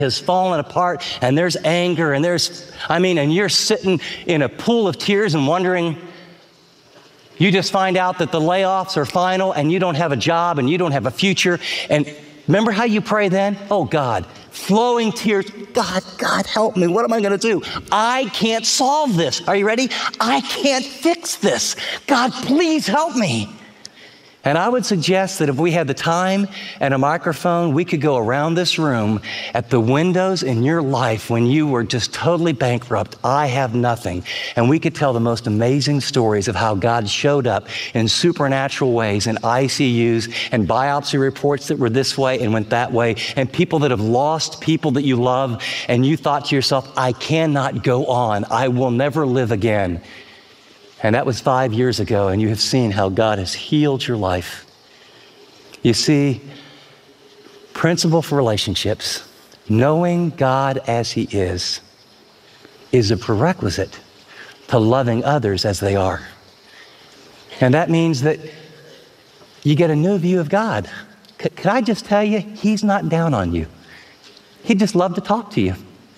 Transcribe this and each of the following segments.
has fallen apart, and there's anger, and and you're sitting in a pool of tears and wondering, you just find out that the layoffs are final, and you don't have a job, and you don't have a future. And remember how you pray then? Oh, God, flowing tears. God, help me. What am I going to do? I can't solve this. Are you ready? I can't fix this. God, please help me. And I would suggest that if we had the time and a microphone, we could go around this room at the windows in your life when you were just totally bankrupt. I have nothing. And we could tell the most amazing stories of how God showed up in supernatural ways in ICUs and biopsy reports that were this way and went that way, and people that have lost people that you love, and you thought to yourself, I cannot go on. I will never live again. And that was 5 years ago, and you have seen how God has healed your life. You see, principle for relationships, knowing God as He is a prerequisite to loving others as they are. And that means that you get a new view of God. Can I just tell you, He's not down on you. He'd just love to talk to you.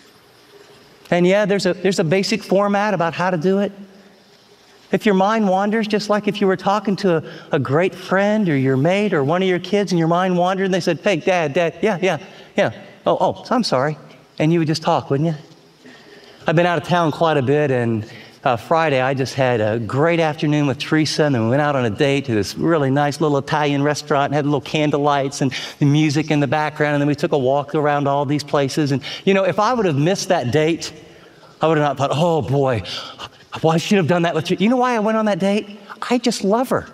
And yeah, there's a basic format about how to do it. If your mind wanders, just like if you were talking to a great friend or your mate or one of your kids and your mind wandered and they said, hey, Dad, yeah. Oh, I'm sorry. And you would just talk, wouldn't you? I've been out of town quite a bit, and Friday I just had a great afternoon with Teresa, and then we went out on a date to this really nice little Italian restaurant and had little candle lights and the music in the background, and then we took a walk around all these places. And if I would have missed that date, I would have not thought, oh boy, well, I should have done that with you. You know why I went on that date? I just love her.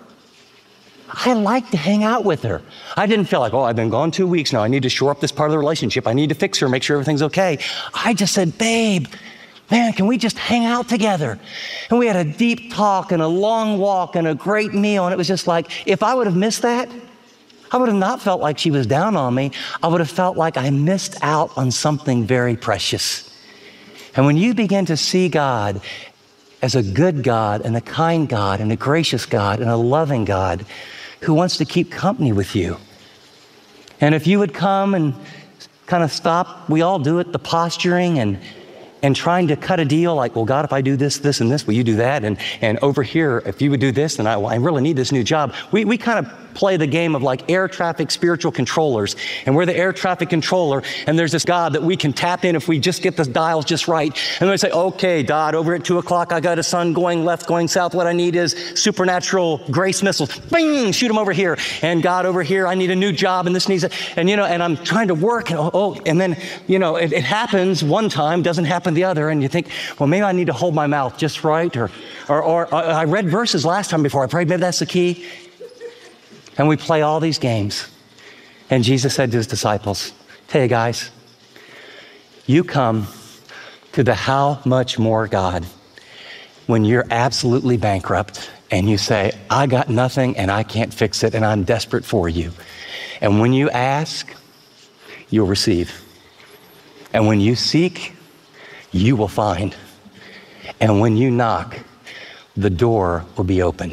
I like to hang out with her. I didn't feel like, I've been gone 2 weeks now. I need to shore up this part of the relationship. I need to fix her, make sure everything's okay. I just said, babe, man, can we just hang out together? And we had a deep talk and a long walk and a great meal. And it was just like, if I would have missed that, I would have not felt like she was down on me. I would have felt like I missed out on something very precious. And when you begin to see God as a good God and a kind God and a gracious God and a loving God who wants to keep company with you. And if you would come and kind of stop, we all do it, the posturing and trying to cut a deal like, well, God, if I do this, this, and this, will you do that? And over here, if you would do this, then I really need this new job. We kind of play the game of like air traffic spiritual controllers. And we're the air traffic controller, and there's this God that we can tap in if we just get the dials just right. And we say, okay, God, over at 2 o'clock, I got a sun going left, going south. What I need is supernatural grace missiles. Bing, shoot them over here. And God, over here, I need a new job, and this needs it. And, and I'm trying to work, and then, it happens one time, doesn't happen the other, and you think, well, maybe I need to hold my mouth just right, or I read verses last time before I prayed, maybe that's the key. And we play all these games. And Jesus said to his disciples, hey guys, you come to the how much more God when you're absolutely bankrupt and you say, I got nothing and I can't fix it and I'm desperate for you. And when you ask, you'll receive. And when you seek, you will find. And when you knock, the door will be opened.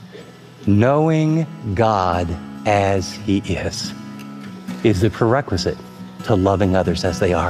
Knowing God as He is the prerequisite to loving others as they are.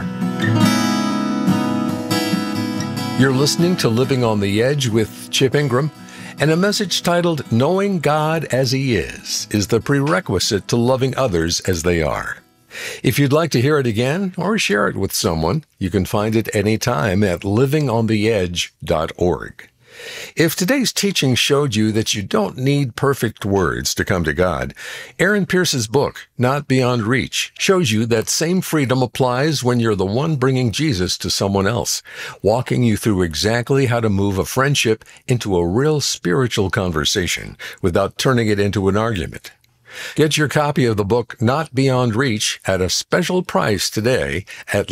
You're listening to Living on the Edge with Chip Ingram, and a message titled, Knowing God as He is the prerequisite to loving others as they are. If you'd like to hear it again or share it with someone, you can find it anytime at livingontheedge.org. If today's teaching showed you that you don't need perfect words to come to God, Aaron Pierce's book, Not Beyond Reach, shows you that same freedom applies when you're the one bringing Jesus to someone else, walking you through exactly how to move a friendship into a real spiritual conversation without turning it into an argument. Get your copy of the book, Not Beyond Reach, at a special price today at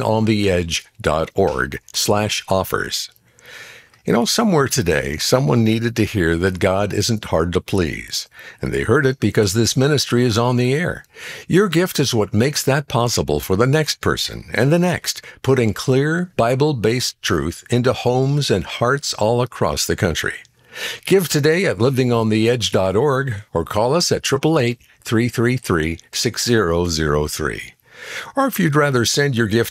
livingontheedge.org/offers. Somewhere today, someone needed to hear that God isn't hard to please. And they heard it because this ministry is on the air. Your gift is what makes that possible for the next person and the next, putting clear, Bible-based truth into homes and hearts all across the country. Give today at livingontheedge.org or call us at 888-333-6003. Or if you'd rather send your gift